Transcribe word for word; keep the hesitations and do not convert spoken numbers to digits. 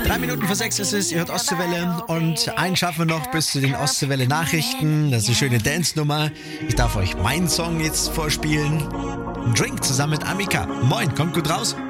Drei Minuten vor sechs ist es, ihr hört Ostseewelle und einen schaffen wir noch bis zu den Ostseewelle-Nachrichten. Das ist eine schöne Dance-Nummer. Ich darf euch meinen Song jetzt vorspielen. Drink zusammen mit Amika. Moin, kommt gut raus.